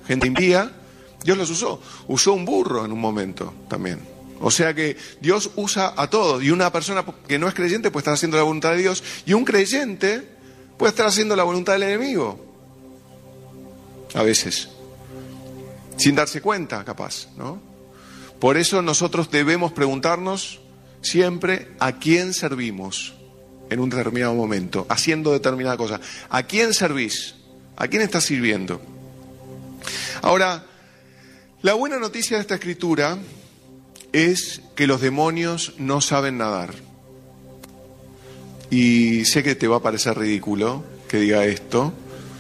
gente impía, Dios los usó. Usó un burro en un momento también. O sea que Dios usa a todos. Y una persona que no es creyente puede estar haciendo la voluntad de Dios. Y un creyente puede estar haciendo la voluntad del enemigo. A veces. Sin darse cuenta, capaz, ¿no? Por eso nosotros debemos preguntarnos siempre a quién servimos en un determinado momento, haciendo determinada cosa. ¿A quién servís? ¿A quién estás sirviendo? Ahora, la buena noticia de esta escritura es que los demonios no saben nadar. Y sé que te va a parecer ridículo que diga esto,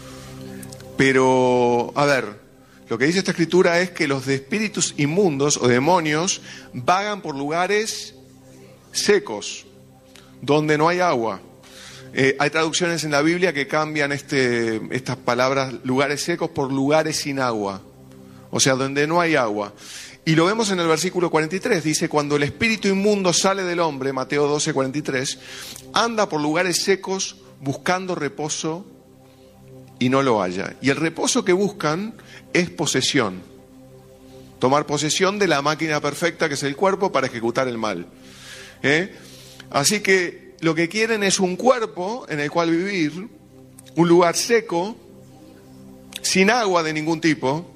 pero, a ver, lo que dice esta escritura es que los espíritus inmundos o demonios vagan por lugares secos, donde no hay agua. Hay traducciones en la Biblia que cambian estas palabras, lugares secos, por lugares sin agua. O sea, donde no hay agua. Y lo vemos en el versículo 43, dice, cuando el espíritu inmundo sale del hombre, Mateo 12, 43, anda por lugares secos buscando reposo y no lo halla. Y el reposo que buscan es posesión. Tomar posesión de la máquina perfecta que es el cuerpo para ejecutar el mal. Así que lo que quieren es un cuerpo en el cual vivir, un lugar seco, sin agua de ningún tipo.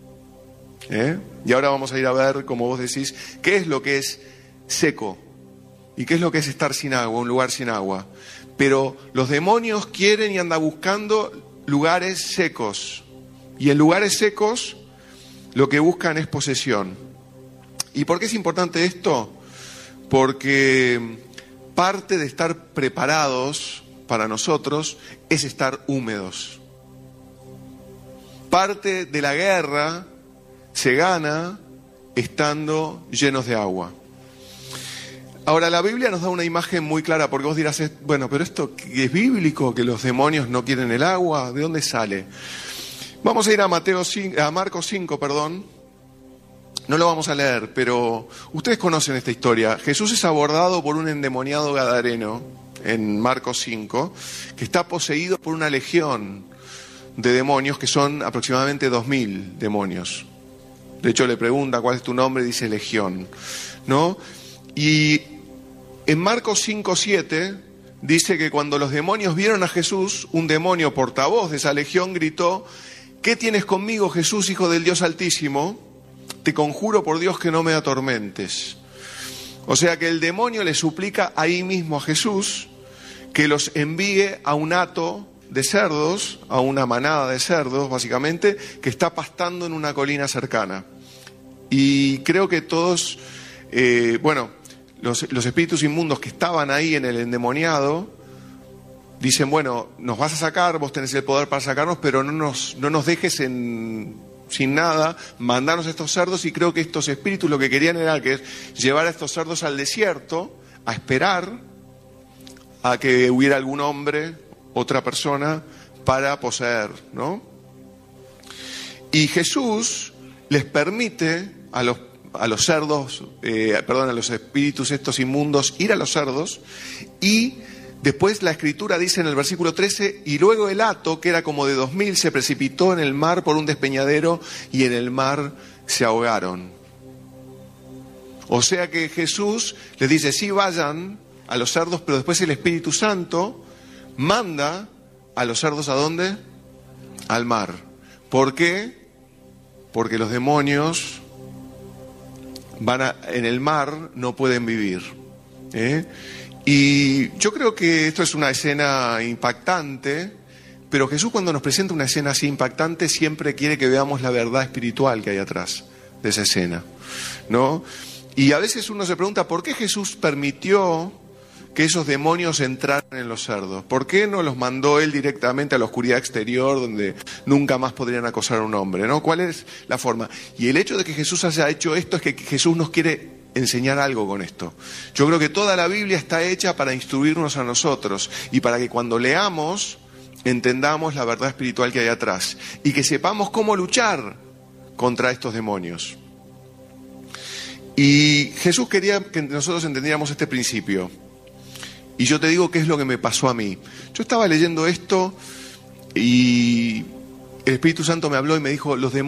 Y ahora vamos a ir a ver, como vos decís, qué es lo que es seco y qué es lo que es estar sin agua, un lugar sin agua. Pero los demonios quieren y andan buscando lugares secos. Y en lugares secos lo que buscan es posesión. ¿Y por qué es importante esto? Porque parte de estar preparados para nosotros es estar húmedos. Parte de la guerra se gana estando llenos de agua. Ahora, la Biblia nos da una imagen muy clara, porque vos dirás, bueno, pero esto es bíblico, que los demonios no quieren el agua, ¿de dónde sale? Vamos a ir a Marcos 5, perdón. No lo vamos a leer, pero ustedes conocen esta historia. Jesús es abordado por un endemoniado gadareno en Marcos 5, que está poseído por una legión de demonios, que son aproximadamente 2000 demonios. De hecho, le pregunta cuál es tu nombre y dice legión, ¿no? Y en Marcos 5:7 dice que cuando los demonios vieron a Jesús, un demonio portavoz de esa legión gritó: ¿qué tienes conmigo, Jesús, Hijo del Dios Altísimo? Te conjuro por Dios que no me atormentes. O sea que el demonio le suplica ahí mismo a Jesús que los envíe a un hato de cerdos, a una manada de cerdos, básicamente, que está pastando en una colina cercana. Y creo que todos, los espíritus inmundos que estaban ahí en el endemoniado, dicen, bueno, nos vas a sacar, vos tenés el poder para sacarnos, pero no nos dejes sin nada, mandanos a estos cerdos. Y creo que estos espíritus lo que querían era que llevar a estos cerdos al desierto, a esperar a que hubiera algún hombre, otra persona, para poseer, ¿no? Y Jesús les permite a los cerdos, a los espíritus estos inmundos, ir a los cerdos, y después la Escritura dice en el versículo 13, y luego el hato, que era como de 2000, se precipitó en el mar por un despeñadero, y en el mar se ahogaron. O sea que Jesús les dice, sí, vayan a los cerdos, pero después el Espíritu Santo manda a los cerdos, ¿a dónde? Al mar. ¿Por qué? Porque los demonios en el mar no pueden vivir. Y yo creo que esto es una escena impactante, pero Jesús, cuando nos presenta una escena así impactante, siempre quiere que veamos la verdad espiritual que hay atrás de esa escena, ¿no? Y a veces uno se pregunta, ¿por qué Jesús permitió que esos demonios entraran en los cerdos? ¿Por qué no los mandó él directamente a la oscuridad exterior, donde nunca más podrían acosar a un hombre, ¿no? ¿Cuál es la forma? Y el hecho de que Jesús haya hecho esto es que Jesús nos quiere enseñar algo con esto. Yo creo que toda la Biblia está hecha para instruirnos a nosotros y para que cuando leamos entendamos la verdad espiritual que hay atrás y que sepamos cómo luchar contra estos demonios. Y Jesús quería que nosotros entendiéramos este principio. Y yo te digo qué es lo que me pasó a mí. Yo estaba leyendo esto y el Espíritu Santo me habló y me dijo, los demonios